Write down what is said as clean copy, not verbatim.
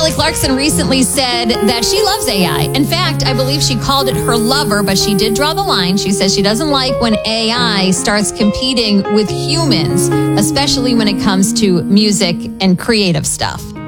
Kelly Clarkson recently said that she loves AI. In fact, I believe she called it her lover, but she did draw the line. She says she doesn't like when AI starts competing with humans, especially when it comes to music and creative stuff.